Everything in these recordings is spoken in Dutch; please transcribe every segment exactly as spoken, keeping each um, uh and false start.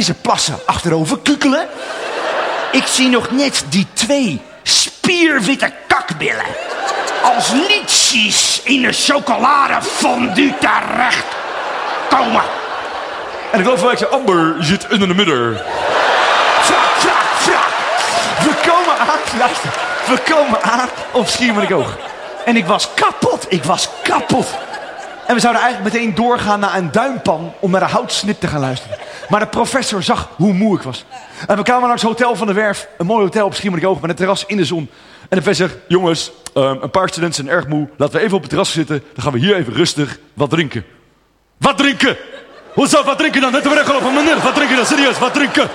Friese plassen achterover kukelen. Ik zie nog net die twee spierwitte kakbillen als liedjes in een chocoladefondue terecht komen. En ik geloof dat ik zei, Amber zit in de midden. Vrak, vrak, vrak. We komen aan, luister. We komen aan op Schiermonnikoog. En ik was kapot, ik was kapot. En we zouden eigenlijk meteen doorgaan naar een duimpan om naar de houtsnip te gaan luisteren. Maar de professor zag hoe moe ik was. En we kwamen naar het Hotel van de Werf, een mooi hotel op Schiermonnikoog met een terras in de zon. En de professor zegt, jongens, um, een paar studenten zijn erg moe. Laten we even op het terras zitten, dan gaan we hier even rustig wat drinken. Wat drinken? Hoezo, wat drinken dan? Net weer weggelopen, meneer. Wat drinken dan? Serieus, wat drinken?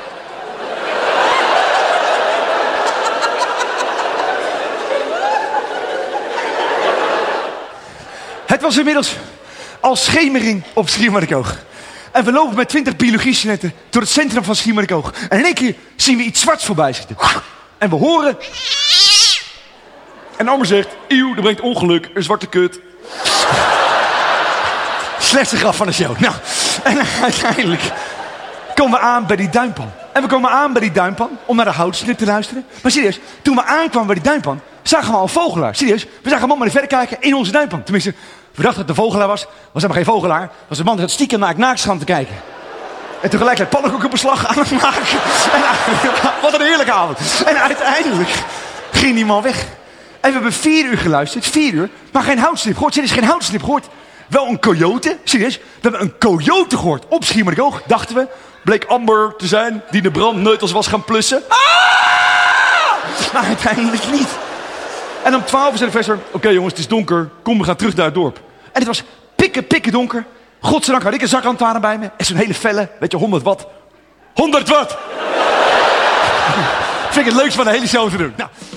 Het was inmiddels al schemering op Schiermonnikoog. En we lopen met twintig biologiestudenten door het centrum van Schiermonnikoog. En in één keer zien we iets zwarts voorbij zitten. En we horen... En Amber zegt, eeuw, dat brengt ongeluk, een zwarte kut. Slechtste grap van de show. Nou, en uiteindelijk komen we aan bij die duimpan. En we komen aan bij die duimpan om naar de houtsnip te luisteren. Maar serieus, toen we aankwamen bij die duimpan, zagen we al een vogelaar. Serieus, we zagen een man maar verder kijken in onze duimpan. Tenminste, we dachten dat het een vogelaar was. Was helemaal geen vogelaar. Was een man die zat stiekem naar het naaktstrand te kijken. En tegelijkertijd pannenkoekenbeslag aan het maken. En, wat een heerlijke avond. En uiteindelijk ging die man weg. En we hebben vier uur geluisterd, vier uur, maar geen houtsnip gehoord. Serieus, geen houtsnip gehoord. Wel een coyote, serieus. We hebben een coyote gehoord op Schiermonnikoog, dachten we. Bleek Amber te zijn, die de brandneutels was gaan plussen. Ah! Maar uiteindelijk niet. En om twaalf uur zei de professor, oké okay, jongens, het is donker. Kom, we gaan terug naar het dorp. En het was pikken, pikken donker. Godzijdank had ik een zaklantaarn bij me. En zo'n hele felle, weet je, honderd watt. honderd watt! Vind ik het leukst van de hele show te doen. Nou...